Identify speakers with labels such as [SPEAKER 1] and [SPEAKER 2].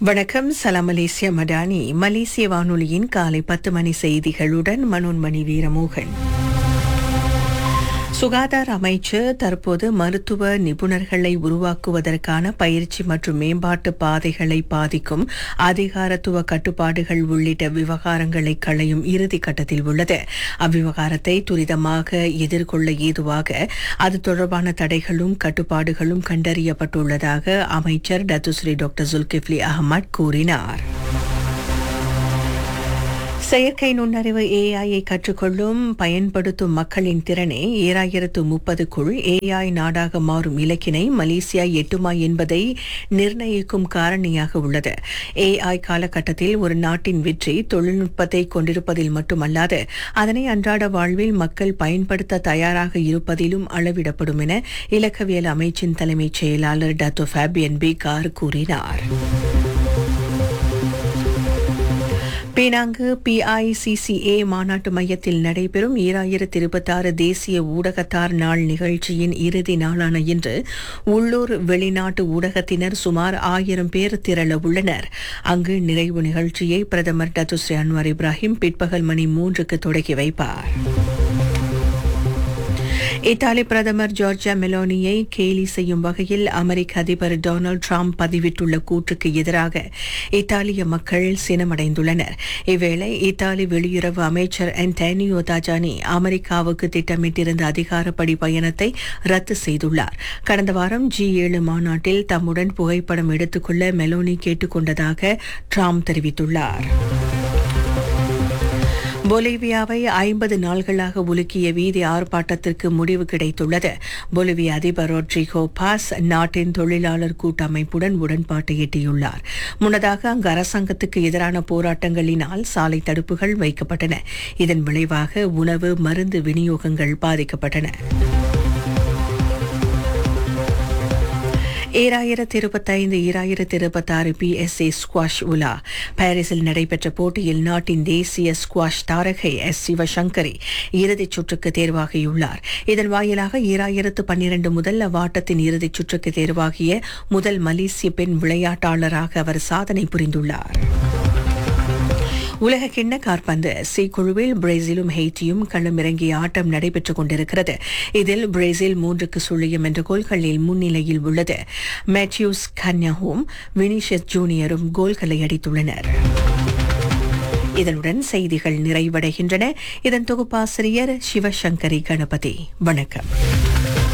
[SPEAKER 1] வணக்கம். சலாம் மலேசியா மடானி மலேசிய வானொலியின் காலை 10 மணி செய்திகளுடன் மனோன்மணி வீரமோகன். சுகாதார அமைச்சர் தற்போது மருத்துவ நிபுணர்களை உருவாக்குவதற்கான பயிற்சி மற்றும் மேம்பாட்டு பாதைகளை பாதிக்கும் அதிகாரத்துவ கட்டுப்பாடுகள் உள்ளிட்ட விவகாரங்களை களையும் இறுதி கட்டத்தில் உள்ளது. அவ்விவகாரத்தை துரிதமாக எதிர்கொள்ள ஏதுவாக அது தொடர்பான தடைகளும் கட்டுப்பாடுகளும் கண்டறியப்பட்டுள்ளதாக அமைச்சர் டத்துஸ்ரீ டாக்டர் ஜுல்கிஃப்லி அஹ்மத் கூறினார். செயற்கை நுண்ணறிவு ஏஐயை கற்றுக்கொள்ளும் பயன்படுத்தும் மக்களின் திறனே 2030க்குள் ஏஐ நாடாக மாறும் இலக்கினை மலேசியா எட்டுமா என்பதை நிர்ணயிக்கும் காரணியாக உள்ளது. ஏஐ காலகட்டத்தில் ஒரு நாட்டின் வெற்றி தொழில்நுட்பத்தை கொண்டிருப்பதில் மட்டுமல்லாது அதனை அன்றாட வாழ்வில் மக்கள் பயன்படுத்த தயாராக இருப்பதிலும் அளவிடப்படும் என இலக்கவியல் அமைச்சின் தலைமைச் செயலாளர் டத்தோ ஃபேபியன் பிகார் கூறினார். பேனாங்கு PICCA மாநாட்டு மையத்தில் நடைபெறும் 2026 தேசிய ஊடகத்தார் நாள் நிகழ்ச்சியின் இறுதி நாளான இன்று உள்ளூர் வெளிநாட்டு ஊடகத்தினர் சுமார் 1000 பேர் திரள உள்ளனர். அங்கு நிறைவு நிகழ்ச்சியை பிரதமர் டத்துஸ்ரீ அன்வார் இப்ராஹிம் பிற்பகல் மணி 3க்கு தொடங்கி வைப்பார். இத்தாலி பிரதமர் ஜார்ஜியா மெலோனியை கேலி செய்யும் வகையில் அமெரிக்க அதிபர் டொனால்டு டிரம்ப் பதிவிட்டுள்ள கூற்றுக்கு எதிராக இத்தாலிய மக்கள் சினமடைந்துள்ளனர். இவ்வேளை இத்தாலி வெளியுறவு அமைச்சர் அன்டோனியோ தாஜானி அமெரிக்காவுக்கு திட்டமிட்டிருந்த அதிகாரப்படி பயணத்தை ரத்து செய்துள்ளார். கடந்த வாரம் G7 மாநாட்டில் தம்முடன் புகைப்படம் எடுத்துக்கொள்ள மெலோனி கேட்டுக் கொண்டதாக டிரம்ப் தெரிவித்துள்ளார். பொலிவியாவை 50 நாள்களாக உலுக்கிய வீதி ஆர்ப்பாட்டத்திற்கு முடிவு கிடைத்துள்ளது. பொலிவிய அதிபர் ரொட்ரிகோ பாஸ் நாட்டின் தொழிலாளர் கூட்டமைப்புடன் உடன்பாட்டை எட்டியுள்ளார். முன்னதாக அங்கு அரசாங்கத்துக்கு எதிரான போராட்டங்களினால் சாலை தடுப்புகள் வைக்கப்பட்டன. இதன் விளைவாக உணவு மருந்து விநியோகங்கள் பாதிக்கப்பட்டன. 2025-2026 PSA ஸ்குவாஷ் உலா பாரிஸில் நடைபெற்ற போட்டியில் நாட்டின் தேசிய ஸ்குவாஷ் தாரகை சிவசங்கரி இறுதிச் சுற்றுக்கு தேர்வாகியுள்ளார். இதன் வாயிலாக 2012 முதல் அவ்வாட்டத்தின் இறுதிச் சுற்றுக்கு தேர்வாகிய முதல் மலேசிய பெண் விளையாட்டாளராக அவர் சாதனை புரிந்துள்ளார். உலக கிண்ண காற்பந்து சி குழுவில் பிரேசிலும் ஹெய்ட்டியும் களமிறங்கிய ஆட்டம் நடைபெற்றுக் கொண்டிருக்கிறது. இதில் பிரேசில் 3-0 என்ற கோல்களில் முன்னிலையில் உள்ளது. மேத்யூஸ் கன்யாவும் வினிஷியஸ் ஜூனியரும் கோல்களை அடித்துள்ளனர். இதனுடன் செய்திகள் நிறைவடைகின்றன. இதன் தொகுப்பாசிரியர் சிவசங்கரி கணபதி. வணக்கம்.